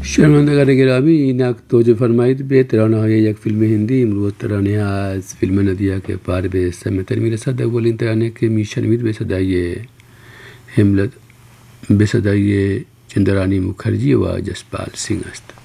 شنوندگان گرامی، اینک توجه فرمایید به ترانه‌های یک فیلم هندی. امروز ترانه از فیلم ندیا که پار به سمتر میرسد. اولین ترانه که میشنوید به صدای چندرانی مکھرجی و جسپال سنگھ است.